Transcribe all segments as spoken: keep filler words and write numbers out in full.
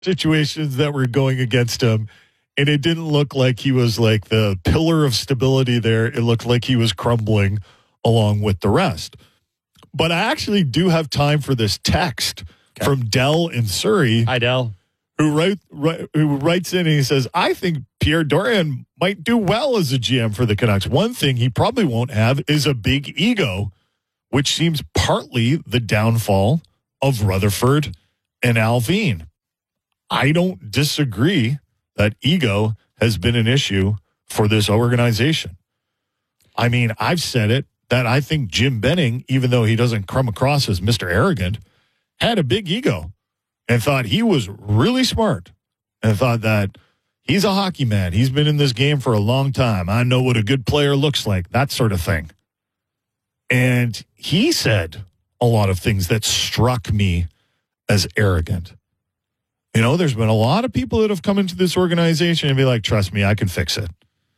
situations that were going against him, and it didn't look like he was like the pillar of stability there. It looked like he was crumbling along with the rest. But I actually do have time for this text okay. from Dell in Surrey. Hi, Dell. Who, write, write, who writes in and he says, I think Pierre Dorion might do well as a G M for the Canucks. One thing he probably won't have is a big ego, which seems partly the downfall of Rutherford and Alvin. I don't disagree that ego has been an issue for this organization. I mean, I've said it, that I think Jim Benning, even though he doesn't come across as Mister Arrogant, had a big ego and thought he was really smart and thought that he's a hockey man. He's been in this game for a long time. I know what a good player looks like, that sort of thing. And he said a lot of things that struck me as arrogant. You know, there's been a lot of people that have come into this organization and be like, trust me, I can fix it.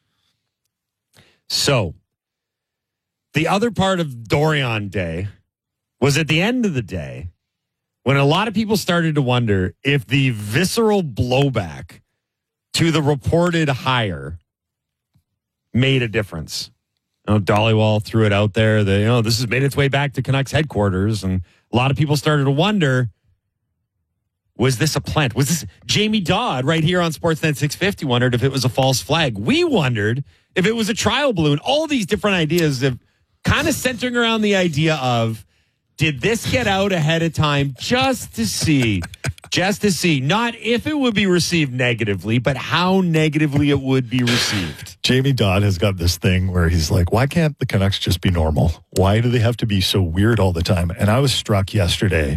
So, the other part of Dorion Day was at the end of the day when a lot of people started to wonder if the visceral blowback to the reported hire made a difference. You know, Dhaliwal threw it out there that, you know, this has made its way back to Canucks headquarters, and a lot of people started to wonder, was this a plant? Was this Jamie Dodd right here on Sportsnet six fifty wondered if it was a false flag? We wondered if it was a trial balloon. All these different ideas have kind of centering around the idea of, did this get out ahead of time just to see, just to see, not if it would be received negatively, but how negatively it would be received. Jamie Dodd has got this thing where he's like, why can't the Canucks just be normal? Why do they have to be so weird all the time? And I was struck yesterday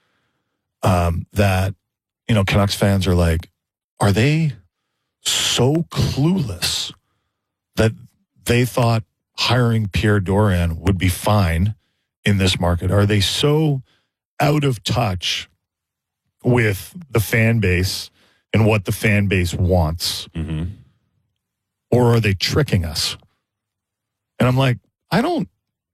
um, that, you know, Canucks fans are like, are they so clueless that they thought hiring Pierre Dorion would be fine in this market? Are they so out of touch with the fan base and what the fan base wants? Mm-hmm. Or are they tricking us? And I'm like, I don't,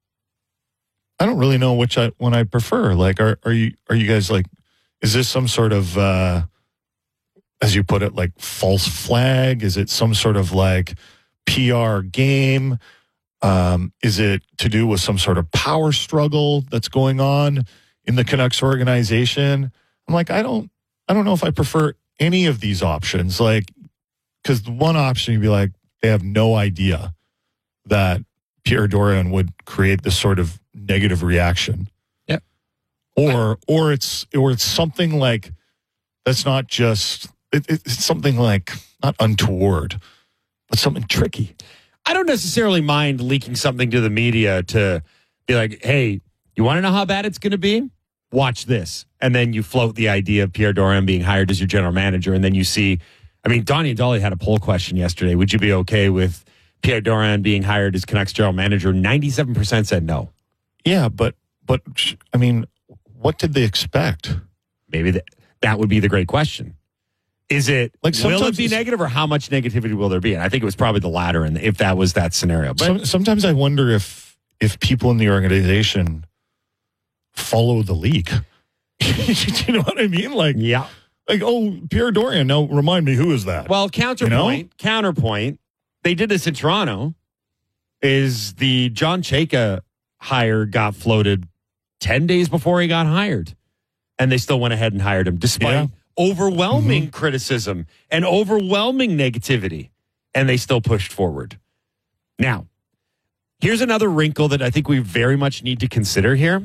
I don't really know which I, one I prefer. Like, are, are you, are you guys like, is this some sort of, uh, as you put it, like false flag? Is it some sort of like P R game? Um, is it to do with some sort of power struggle that's going on in the Canucks organization? I'm like, I don't, I don't know if I prefer any of these options. Like, because the one option, you'd be like, they have no idea that Pierre Dorion would create this sort of negative reaction. Yeah. Or, or it's, or it's something like that's not just, it, it's something like not untoward, but something tricky. I don't necessarily mind leaking something to the media to be like, hey, you want to know how bad it's going to be? Watch this. And then you float the idea of Pierre Dorion being hired as your general manager. And then you see, I mean, Donnie and Dolly had a poll question yesterday. Would you be okay with Pierre Dorion being hired as Canucks general manager? ninety-seven percent said no. Yeah, but, but I mean, what did they expect? Maybe that, that would be the great question. Is it, like, will it be negative, or how much negativity will there be? And I think it was probably the latter, and if that was that scenario. But Some, sometimes I wonder if if people in the organization follow the league. Do you know what I mean? Like, yeah. Like, oh, Pierre Dorion. Now, remind me, who is that? Well, counterpoint, you know? counterpoint. They did this in Toronto. Is the John Chayka hire got floated ten days before he got hired, and they still went ahead and hired him, despite yeah. overwhelming mm-hmm. criticism and overwhelming negativity, and they still pushed forward. Now, here's another wrinkle that I think we very much need to consider here.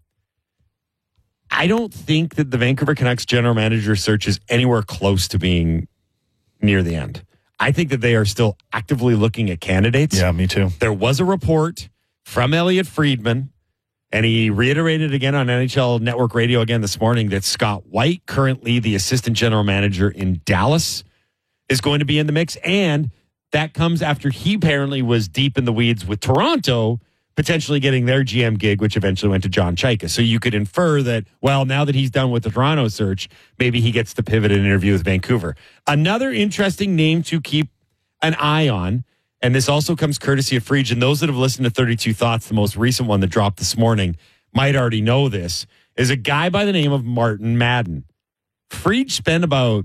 I don't think that the Vancouver Canucks general manager search is anywhere close to being near the end. I think that they are still actively looking at candidates. Yeah, me too. There was a report from Elliot Friedman, and he reiterated again on N H L Network Radio again this morning that Scott White, currently the assistant general manager in Dallas, is going to be in the mix. And that comes after he apparently was deep in the weeds with Toronto, potentially getting their G M gig, which eventually went to John Chayka. So you could infer that, well, now that he's done with the Toronto search, maybe he gets to pivot and interview with Vancouver. Another interesting name to keep an eye on, and this also comes courtesy of Friedge, and those that have listened to thirty-two Thoughts, the most recent one that dropped this morning, might already know this, is a guy by the name of Martin Madden. Fried spent about